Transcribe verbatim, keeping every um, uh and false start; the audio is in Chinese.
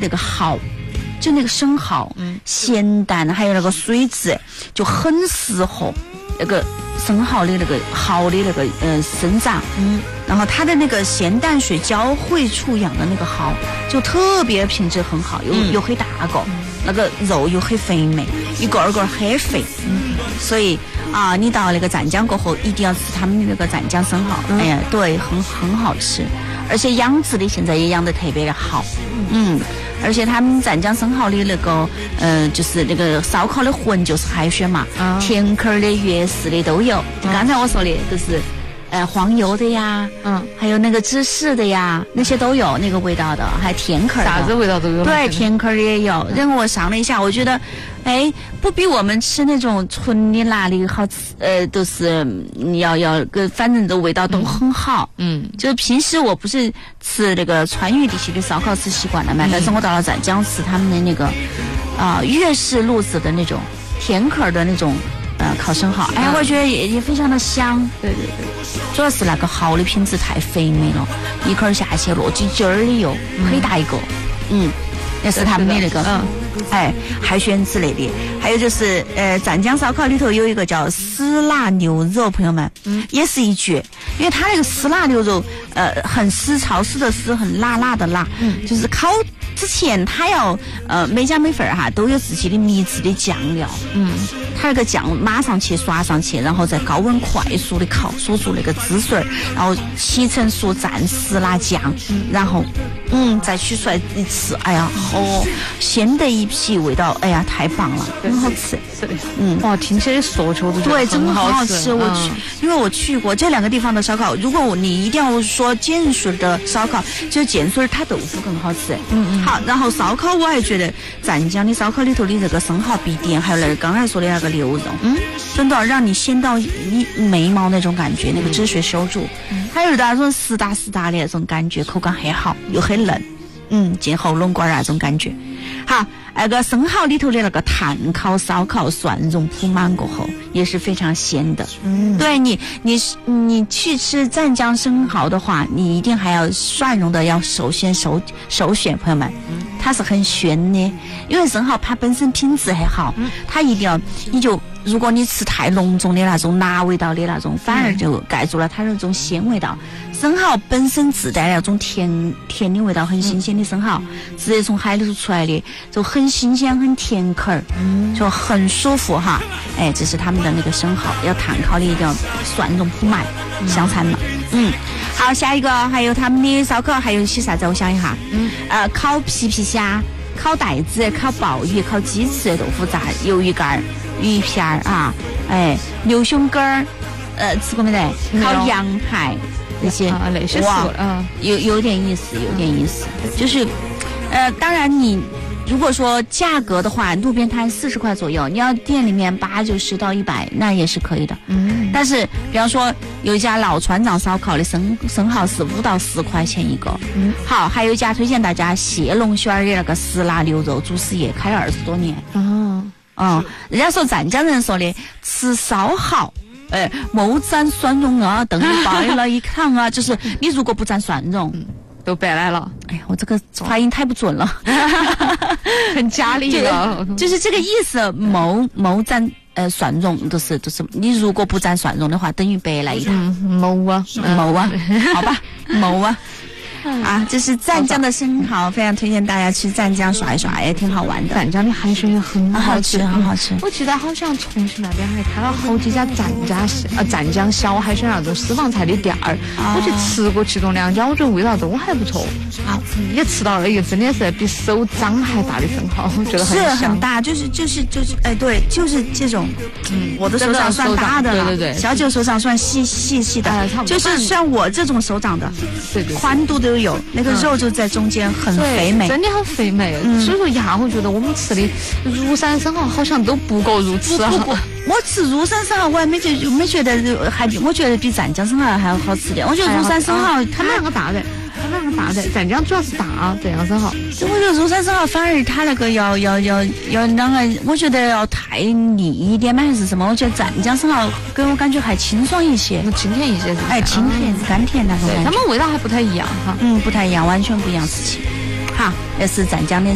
那个蚝，就那个生蚝，嗯，咸淡还有那个水质就很适合那个生蚝的那个蚝的那个呃生长，嗯，然后它的那个咸淡水交汇处养的那个蚝就特别品质很好，又、嗯、又很大个，嗯、那个肉又很肥美，一个二个很肥，嗯，所以啊，你到那个湛江过后一定要吃他们的那个湛江生蚝，嗯、哎呀，对，很很好吃，而且养殖的现在也养得特别的好，嗯。而且他们湛江生蚝的那个，呃，就是那个烧烤的魂就是海鲜嘛，嗯、甜口的、粤式的都有。就刚才我说的，就是，呃，黄油的呀，嗯，还有那个芝士的呀，那些都有那个味道的，还甜口的， 啥子味道都有。 对，甜口的也有。然后我尝了一下，我觉得，哎，不比我们吃那种纯的辣的好吃，呃，都是要要个，反正的味道都很好。嗯，就是平时我不是吃那个川渝地区的烧烤吃习惯了嘛，嗯、但是我到了湛江吃他们的那个啊、呃、粤式路子的那种甜口的那种呃烤生蚝，哎，我觉得也也非常的香。 对对对， 主要是那个蚝的品质太肥美了，一口下去落几筋儿的油，很大一个，嗯。也是他们的那个，嗯，哎，海鲜之类的，还有就是，呃，湛江烧烤里头有一个叫丝辣牛肉，朋友们，嗯，也是一绝，因为它那个丝辣牛肉，呃，很丝潮湿的丝，很辣辣的辣，嗯，就是烤之前它要，呃，每家每份哈都有自己的秘制的酱料，嗯，它那个酱马上去刷上去，然后再高温快速的烤，锁住那个汁水，然后七成熟蘸丝辣酱，嗯、然后，嗯，再取出来一吃，哎呀。哦，鲜的一批，味道，哎呀，太棒了，很好吃。 是的，嗯，哇，听起来说出都对，真的很好吃。 嗯、 我去，因为我去过这两个地方的烧烤，如果你一定要说建水的烧烤，就建水它豆腐更好吃。嗯嗯。好，然后烧烤我还觉得湛江的烧烤里头的这个生蚝必点，还有那个刚才说的那个牛肉，嗯，真的让你鲜到你眉毛那种感觉，那个汁水收住，嗯、还有那种湿哒湿哒的那种感觉，口感很好，又很嫩。嗯，进喉咙管那种感觉。好，那个生蚝里头的那个炭烤烧烤，蒜蓉铺满过后也是非常鲜的。嗯，对你，你你去吃湛江生蚝的话，你一定还要蒜蓉的要首先首首选，朋友们，它是很鲜的，因为生蚝它本身品质很好，它一定要你就。如果你吃太浓重的那种辣味道的那种，反而就盖住了它那种鲜味道。生蚝本身自带那种甜甜的味道，很新鲜的生蚝，直接从海里头出来的，就很新鲜，很甜口儿，就很舒服哈。哎，这是他们的那个生蚝，要炭烤的一定要蒜蓉铺满，香惨了。嗯，好，下一个还有他们的烧烤，还有一些啥子？我想一下，嗯，呃，烤皮皮虾、烤带子、烤鲍鱼、烤鸡翅、豆腐渣、鱿鱼干儿。鱼片儿啊，哎，牛胸根儿，呃，吃过没得？烤羊排那些， 啊，那些哇， 嗯，有有点意思，有点意思。就是，呃，当然你如果说价格的话，路边摊四十块左右，你要店里面八九十到一百，那也是可以的。嗯。但是，比方说有一家老船长烧烤的生生蚝是五到十块钱一个。嗯。好，还有一家推荐大家谢龙轩的那个石辣牛肉祖师爷，开了二十多年。哦。嗯，人家说湛江人说的吃烧蚝，哎，莫蘸蒜蓉啊，等于白了一趟啊，就是你如果不蘸蒜蓉， 嗯、都白来了。 哎呀，我这个发音太不准了， 很家里了， 就, 就是这个意思。莫莫蘸呃蒜蓉，都是都是你如果不蘸蒜蓉的话，等于白来一趟。 莫啊莫啊，好吧，莫啊。啊，这是湛江的生蚝，非常推荐大家去湛江耍一耍，也挺好玩的。 湛江的海鲜也很好吃， 很好吃。 我记得好像重庆那边还开了好几家湛江呃湛江小海鲜那种私房菜的店儿，我去吃过其中两家，我觉得味道都还不错。啊，也吃到了一个真的是比手掌还大的生蚝，我觉得很香。 是很大，就是就是就是哎，对，就是这种，嗯，我的手掌算大的了， 对对对， 小九手掌算细细细的，呃、就是像我这种手掌的， 对对， 宽度都有，那个肉就在中间，很肥美， 真的很肥美。嗯、所以说呀，我觉得我们吃的庐山生蚝好像都不够如此啊。 不不不，我吃庐山生蚝我还没觉没觉得还，我觉得比湛江生蚝还要好吃点。我觉得庐山生蚝它那个大的。它那个大的，湛江主要是大这样生蚝。 我觉得庐山生蚝反而它那个要要要要两个，我觉得要太腻一点嘛，还是什么？我觉得湛江生蚝给我感觉还清爽一些， 清甜一些是。 哎，清甜甘甜那种感觉。 它们味道还不太一样哈。 嗯，不太一样，完全不一样事情。好，这是湛江的。